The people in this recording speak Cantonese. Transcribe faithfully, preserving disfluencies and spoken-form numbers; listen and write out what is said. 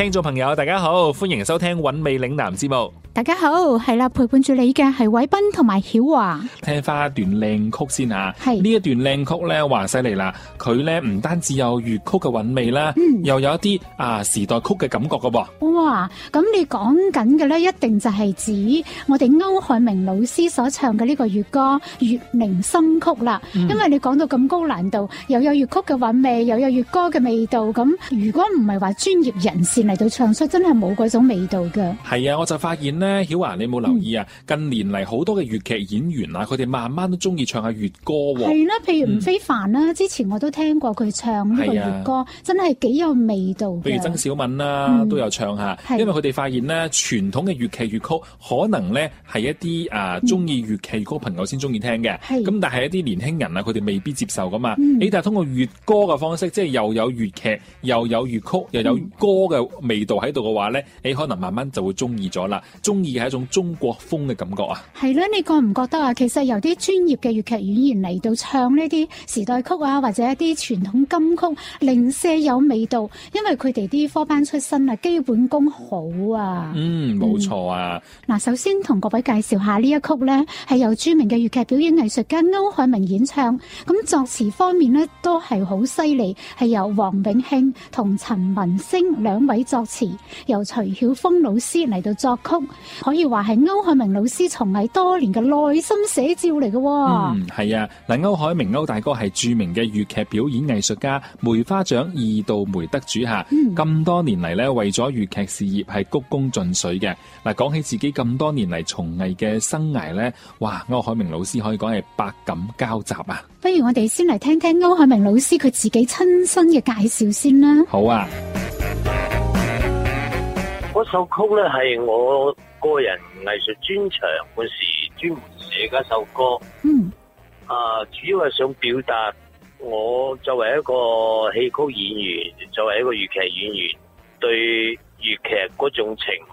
聽眾朋友大家好，歡迎收聽韻味嶺南節目。 大家好，係啦，陪伴住你嘅係偉斌同埋曉華。 聽翻一段靚曲先吓， 係呢一段靚曲咧，話犀利啦！佢咧唔單止有粵曲嘅韻味啦， 嗯又有一啲啊時代曲嘅感覺噶噃。 哇，咁你講緊嘅咧，一定就係指我哋歐海明老師所唱嘅呢個粵歌《月寧心曲》啦。 嗯、 因為你講到咁高難度，又有粵曲嘅韻味，又有粵歌嘅味道，咁如果唔係話專業人士嚟到唱出，真係冇嗰種味道嘅。 係啊，我就發現咧，曉華你冇留意啊？嗯、近年嚟好多嘅粵劇演員啊，佢哋慢慢都中意唱下粵歌喎。 係啦，譬如吳非凡啦，嗯、之前我都聽過佢唱呢個粵歌，啊、真係幾有味道嘅。 譬如曾小敏啦，嗯、都有唱下，因為佢哋發現咧，傳統嘅粵劇粵曲可能咧係一啲啊中意粵劇粵曲朋友先中意聽嘅，咁、嗯、但係一啲年輕人啊，佢哋未必接受噶嘛。你、嗯、但係通過粵歌嘅方式，即係又有粵劇，又有粵曲，又有歌嘅味道喺度嘅話咧，你可能慢慢就會中意咗啦。中意嘅係一種中國風嘅感覺啊。係啦， 你覺唔覺得啊？其實由啲專業嘅粵劇演員嚟到唱呢啲時代曲啊，或者一啲傳統金曲，零舍有味道，因為佢哋啲科班出身啊，基本功好啊。 嗯，冇錯啊。 嗱、嗯，首先同各位介紹下呢一曲呢，係由著名嘅粵劇表演藝術家歐海明演唱。咁作詞方面呢，都係好犀利，係由黃永慶同陳文星兩位作詞，由徐曉峰老師嚟到作曲，可以話係歐海明老師從藝多年嘅內心寫照嚟嘅。 嗯，係啊。嗱，歐海明歐大哥係著名嘅粵劇表演藝術家，梅花獎二度梅得主下。咁、嗯、多年嚟咧，為咗粵劇事業係鞠躬盡瘁嘅。嗱，講起自己咁多年嚟從藝嘅生涯咧，哇，歐海明老師可以講係百感交集啊。 不如我哋先嚟聽聽歐海明老師佢自己親身嘅介紹先啦。 好啊。 嗰首曲咧係我個人藝術專長嗰時專門寫嘅一首歌。 嗯。 啊，主要係想表達我作為一個戲曲演員，作為一個粵劇演員，對粵劇嗰種情